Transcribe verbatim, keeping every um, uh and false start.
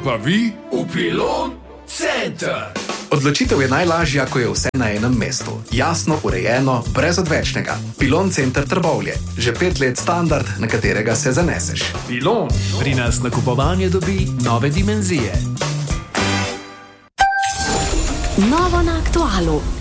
pa vi? V Pilon Center. Odločitev je najlažja, ko je vse na enem mestu. Jasno, urejeno, brez odvečnega. Pilon Center Trbovlje. Že pet let standard, na katerega se zaneseš. Pilon. Pri nas nakupovanje dobi nove dimenzije. Novo na aktualu.